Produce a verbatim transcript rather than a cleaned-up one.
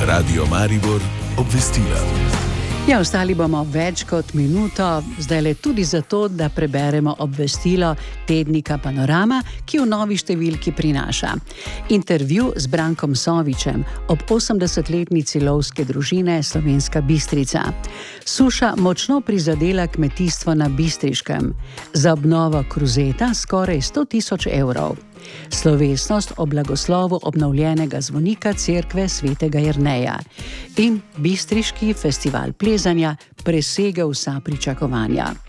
Radio Maribor obvestila. Ja, ostali bomo več kot minuto, zdaj le tudi zato, da preberemo obvestilo tednika Panorama, ki v novi številki prinaša intervju z Brankom Sovičem ob osemdesetletnici lovske družine Slovenska Bistrica. Suša močno prizadela kmetijstvo na Bistriškem. Za obnovo kruzeta skoraj sto tisoč evrov. Slovesnost o blagoslovu obnovljenega zvonika cerkve svetega Jerneja in bistriški festival plezanja presega vsa pričakovanja.